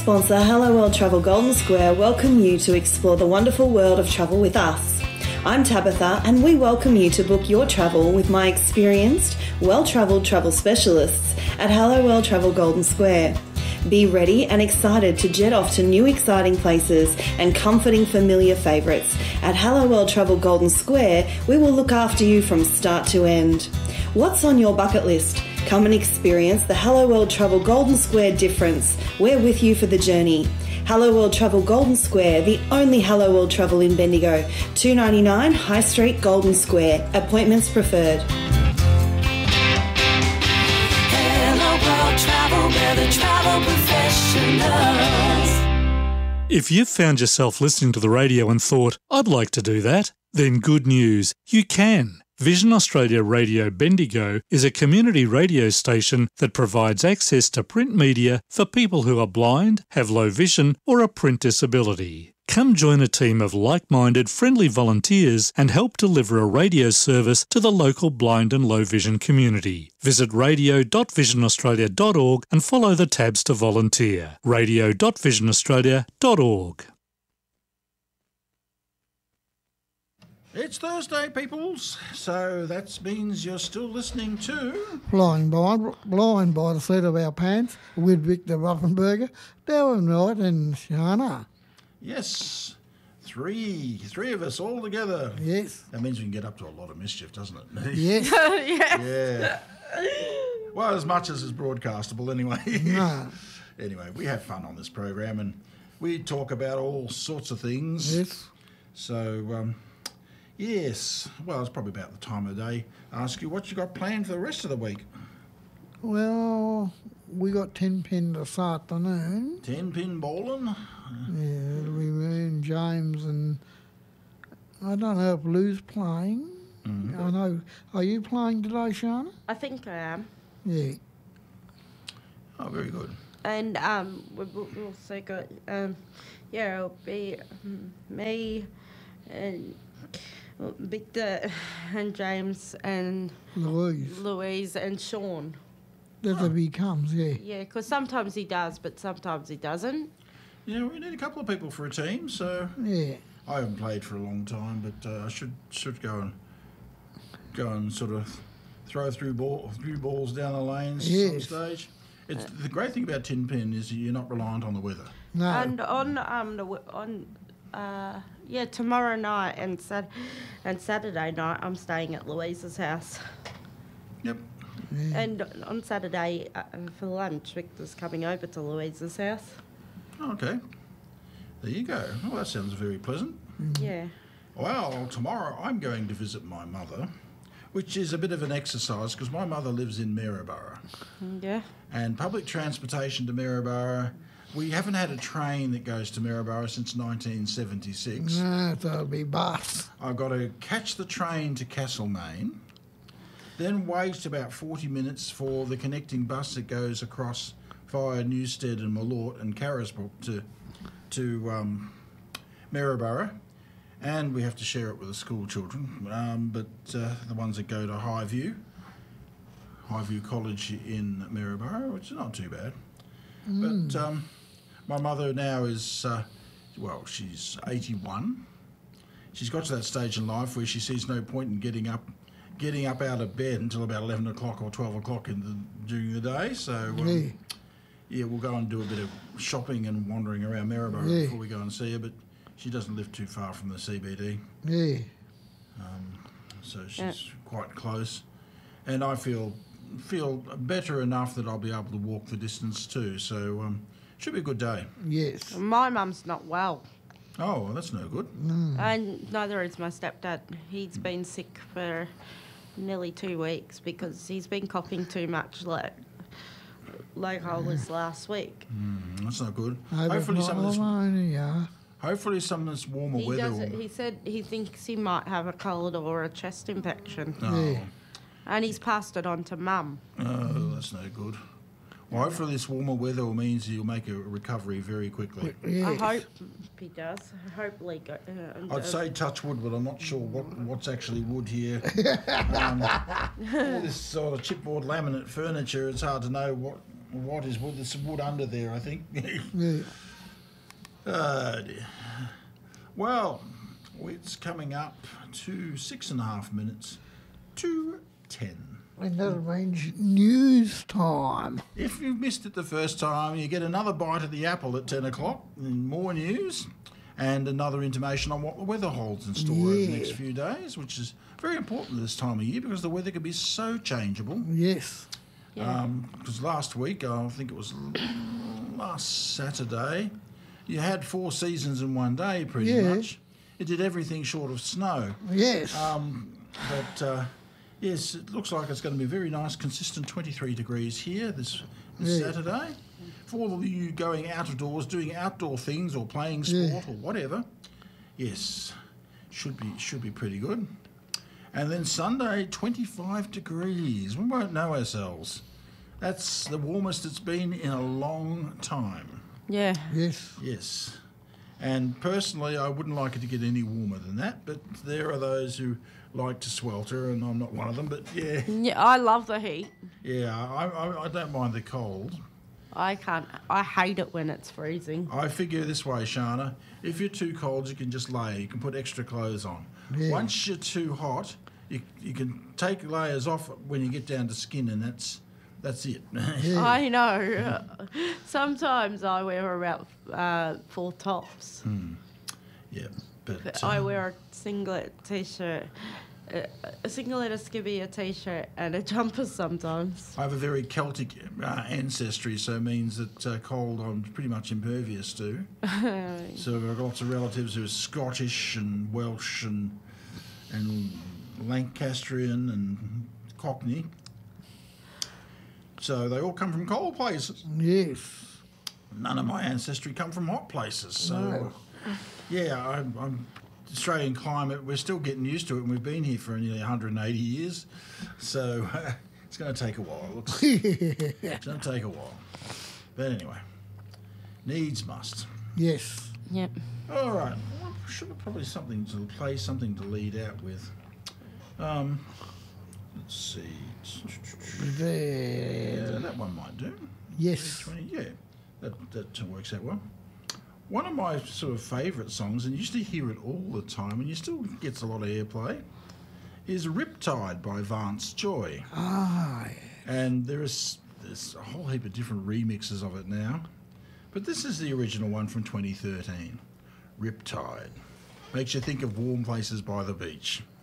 sponsor, Hello World Travel Golden Square, welcome you to explore the wonderful world of travel with us. I'm Tabitha, and we welcome you to book your travel with my experienced, well-travelled travel specialists at Hello World Travel Golden Square. Be ready and excited to jet off to new exciting places and comforting familiar favourites. At Hello World Travel Golden Square, we will look after you from start to end. What's on your bucket list? Come and experience the Hello World Travel Golden Square difference. We're with you for the journey. Hello World Travel Golden Square, the only Hello World Travel in Bendigo. 299 High Street, Golden Square. Appointments preferred. Travel, we're the travel professionals. If you've found yourself listening to the radio and thought, I'd like to do that, then good news, you can. Vision Australia Radio Bendigo is a community radio station that provides access to print media for people who are blind, have low vision or a print disability. Come join a team of like-minded, friendly volunteers and help deliver a radio service to the local blind and low vision community. Visit radio.visionaustralia.org and follow the tabs to volunteer. radio.visionaustralia.org. It's Thursday, peoples, so that means you're still listening to... Blind by the seat of our pants with Victor Rothenberger, Darren Wright and Shana. Yes, three of us all together. Yes. That means we can get up to a lot of mischief, doesn't it? Yes. Yeah. Well, as much as is broadcastable anyway. No. Anyway, we have fun on this program and we talk about all sorts of things. Yes. So, yes, well, it's probably about the time of the day. Ask you what you got planned for the rest of the week. Well, we got 10 pin this afternoon. 10 pin bowling? Yeah, it'll be me and James and I don't know if Lou's playing. Mm-hmm. I know. Are you playing today, Shana? I think I am. Yeah. Oh, very good. And we've also got, it'll be me and Victor and James and Louise and Sean. That's if he comes, yeah. Yeah, because sometimes he does, but sometimes he doesn't. Yeah, we need a couple of people for a team, so... Yeah. I haven't played for a long time, but I should go and sort of throw through balls down the lanes some stage. It's the great thing about tin pin is you're not reliant on the weather. No. And tomorrow night and Saturday night I'm staying at Louise's house. Yep. Yeah. And on Saturday for lunch, Victor's coming over to Louise's house. Okay. There you go. Well, that sounds very pleasant. Yeah. Well, tomorrow I'm going to visit my mother, which is a bit of an exercise because my mother lives in Maryborough. Yeah. And public transportation to Maryborough, we haven't had a train that goes to Maryborough since 1976. No, that'll be bus. I've got to catch the train to Castlemaine, then wait about 40 minutes for the connecting bus that goes across via Newstead and Malort and Carisbrook to Maryborough, and we have to share it with the school children, but the ones that go to Highview College in Maryborough, which is not too bad. But my mother now is, she's 81. She's got to that stage in life where she sees no point in getting up out of bed until about 11 o'clock or 12 o'clock during the day. So, we'll go and do a bit of shopping and wandering around Maryborough before we go and see her, but she doesn't live too far from the CBD. Yeah. So she's quite close. And I feel better enough that I'll be able to walk the distance too. So should be a good day. Yes. My mum's not well. Oh, well, that's no good. And neither is my stepdad. He's been sick for nearly 2 weeks because he's been coughing too much like I was last week. That's not good. Hopefully some of this warmer weather. He said he thinks he might have a cold or a chest infection. Oh. Yeah. And he's passed it on to Mum. Oh, that's no good. Well, hopefully this warmer weather means he'll make a recovery very quickly. Yes. I hope he does. Hopefully. I'd say touch wood, but I'm not sure what's actually wood here. All this sort of chipboard laminate furniture, it's hard to know What is wood? There's some wood under there, I think. Yeah. Oh dear. Well, it's coming up to 6.5 minutes to 10. And that means news time. If you missed it the first time, you get another bite of the apple at 10 o'clock, and more news, and another intimation on what the weather holds in store over the next few days, which is very important this time of year because the weather can be so changeable. Yes. Yeah. Because last week, I think it was last Saturday, you had 4 seasons in one day pretty much. It did everything short of snow. Yes. But yes, it looks like it's going to be very nice, consistent 23 degrees here this Saturday. For all of you going out of doors, doing outdoor things or playing sport or whatever, yes, should be pretty good. And then Sunday, 25 degrees. We won't know ourselves. That's the warmest it's been in a long time. Yeah. Yes. Yes. And personally, I wouldn't like it to get any warmer than that, but there are those who like to swelter, and I'm not one of them, but yeah. Yeah, I love the heat. Yeah, I don't mind the cold. I can't. I hate it when it's freezing. I figure this way, Shana, if you're too cold, you can just lay. You can put extra clothes on. Yeah. Once you're too hot, you can take layers off when you get down to skin, and that's it. I know. Sometimes I wear about 4 tops. Yeah, but I wear a singlet, t-shirt, a singlet, a skivvy, a t-shirt, and a jumper sometimes. I have a very Celtic ancestry, so it means that cold I'm pretty much impervious to. So I've got lots of relatives who are Scottish and Welsh and Lancastrian and Cockney. So they all come from cold places. Yes. None of my ancestry come from hot places. So, No. yeah, I'm Australian climate, we're still getting used to it, and we've been here for nearly 180 years. So it's going to take a while. It's going to take a while. But anyway, needs must. Yes. Yep. All right. Well, should have probably something to lead out with. Let's see. There. Yeah, that one might do. Yes. 20, yeah, that works out well. One of my sort of favourite songs, and you used to hear it all the time, and you still gets a lot of airplay, is Riptide by Vance Joy. Ah. And there's a whole heap of different remixes of it now. But this is the original one from 2013, Riptide. Makes you think of warm places by the beach.